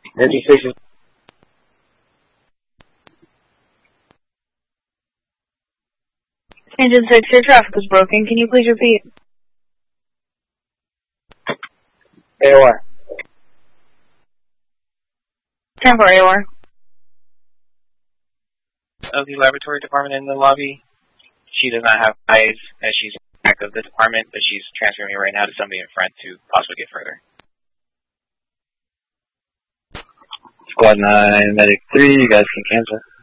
Engine station. Engine 6, your traffic is broken. Can you please repeat? AOR. Tempo AOR. Of the laboratory department in the lobby. She does not have eyes as she's back of the department, but she's transferring me right now to somebody in front to possibly get further. Squad 9, Medic 3, you guys can cancel.